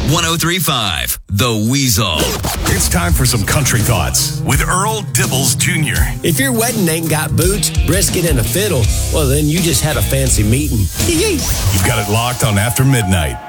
103.5 The Weasel. It's time for some country thoughts with Earl Dibbles Jr. If your wedding ain't got boots, brisket, and a fiddle, well, then you just had a fancy meeting. You've got it locked on After Midnight.